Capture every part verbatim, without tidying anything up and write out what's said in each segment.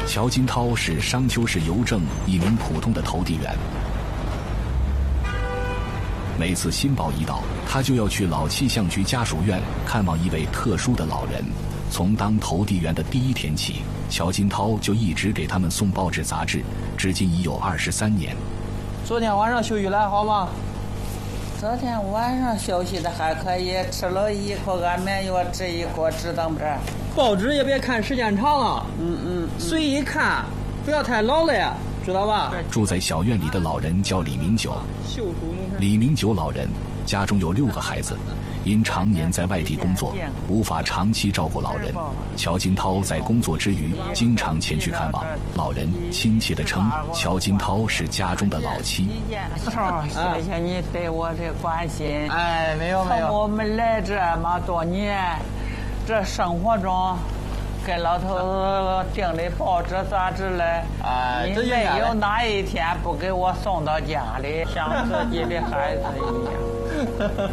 乔金涛是商丘市邮政一名普通的投递员。每次新报一到，他就要去老气象局家属院看望一位特殊的老人。从当投递员的第一天起，乔金涛就一直给他们送报纸杂志，至今已有二十三年。 昨天晚上休息来好吗？ 昨天晚上休息的还可以，吃了一口安眠药，这一锅止疼片。 报纸也别看时间长了， 嗯嗯， 随意看，不要太劳累，知道吧？ 住在小院里的老人叫李明九。李明九老人家中有六个孩子，因常年在外地工作，无法长期照顾老人。乔金涛在工作之余，经常前去看望老人，亲切地称乔金涛是家中的老七。 谢谢你对我的关心。 哎，没有没有， 我们来这么多年，这生活中给老头子订的报纸杂志嘞， 哎， 你没有哪一天不给我送到家里，像自己的孩子一样。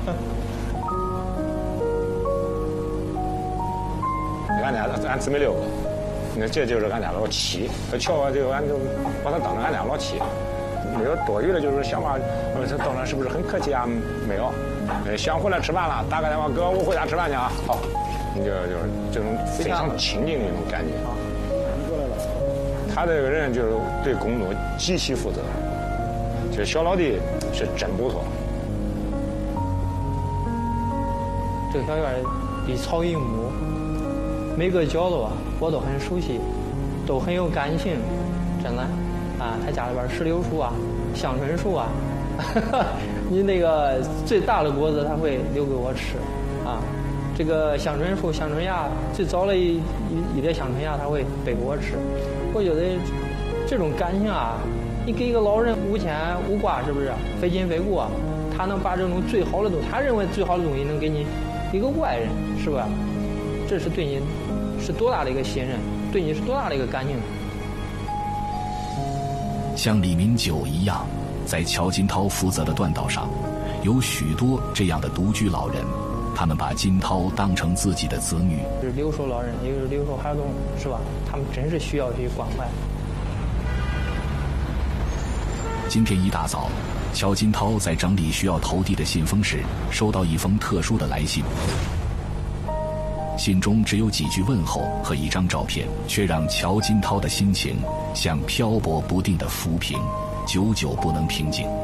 俺俩俺姊妹六个，那这就是俺俩老七。瞧啊，就俺就把他当成俺俩老七，没有多余的，就是想法，呃，他当然是不是很客气啊？没有，呃，想回来吃饭了，打个电话，哥，我回家吃饭去啊。好，你就就是这种非常亲近的那种感觉。他这个人就是对工作极其负责，这小老弟是真不错。 这个小院里草一亩，每个角落我都很熟悉，都很有感情，真的啊！他家里边石榴树啊、香椿树啊，你那个最大的果子他会留给我吃啊。这个香椿树、香椿芽，最早的一一一点香椿芽他会背给我吃。我觉得这种感情啊，你给一个老人无牵无挂，是不是非亲非故啊？他能把这种最好的东西，他认为最好的东西能给你一个外人，是吧？这是对你是多大的一个信任，对你是多大的一个感情。 像李明九一样，在乔金涛负责的断道上，有许多这样的独居老人，他们把金涛当成自己的子女。 是留守老人，也就是留守孩童，是吧？他们真是需要去关怀。 今天一大早，乔金涛在整理需要投递的信封时，收到一封特殊的来信。信中只有几句问候和一张照片，却让乔金涛的心情像漂泊不定的浮萍，久久不能平静。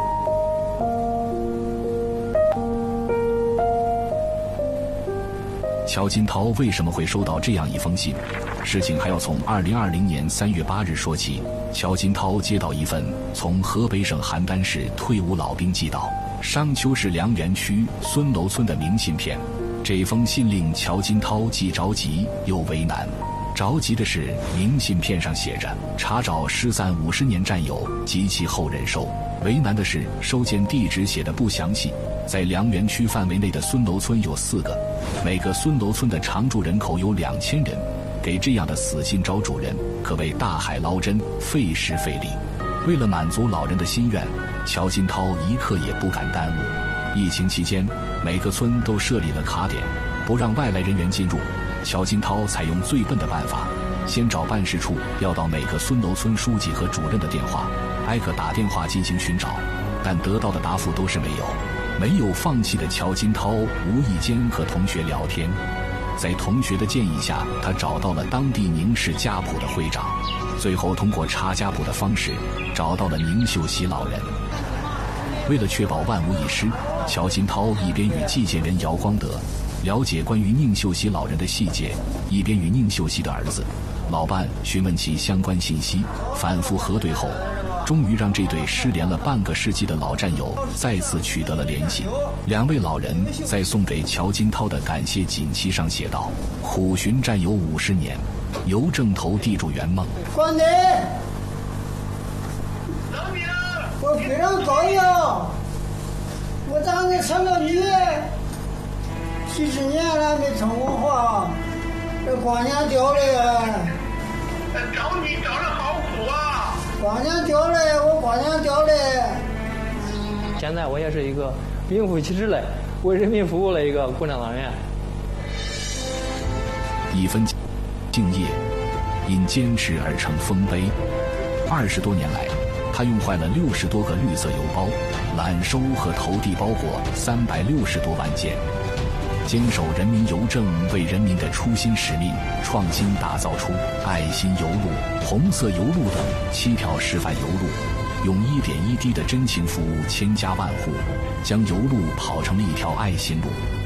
乔金涛为什么会收到这样一封信？事情还要从二零二零年三月八日说起。乔金涛接到一份从河北省邯郸市退伍老兵寄到商丘市梁园区孙楼村的明信片。这封信令乔金涛既着急又为难。着急的是，明信片上写着查找失散五十年战友及其后人收。为难的是，收件地址写的不详细。在梁园区范围内的孙楼村有四个，每个孙楼村的常住人口有两千人。给这样的死信找主人，可谓大海捞针，费时费力。为了满足老人的心愿，乔金涛一刻也不敢耽误。疫情期间，每个村都设立了卡点，不让外来人员进入。乔金涛采用最笨的办法，先找办事处要到每个孙楼村书记和主任的电话，挨个打电话进行寻找，但得到的答复都是没有。没有放弃的乔金涛无意间和同学聊天，在同学的建议下，他找到了当地宁氏家谱的会长，最后通过查家谱的方式找到了宁秀喜老人。为了确保万无一失，乔金涛一边与寄件人姚光德了解关于宁秀喜老人的细节，一边与宁秀喜的儿子老伴询问其相关信息，反复核对后，终于让这对失联了半个世纪的老战友再次取得了联系。两位老人在送给乔金涛的感谢锦旗上写道：苦寻战友五十年，邮政投递助圆梦。 关德，我非常高兴，我长得成了女，几十年了没成过话，这光娘掉了， 找你找的好苦啊！ 光娘掉了，我光娘掉了。 现在我也是一个名副其实的为人民服务的一个共产党员。 一分敬业， 因坚持而成丰碑。二十多年来，他用坏了六十多个绿色邮包，揽收和投递包裹三百六十多万件。坚守人民邮政为人民的初心使命，创新打造出爱心邮路、红色邮路等七条示范邮路，用一点一滴的真情服务千家万户，将邮路跑成了一条爱心路。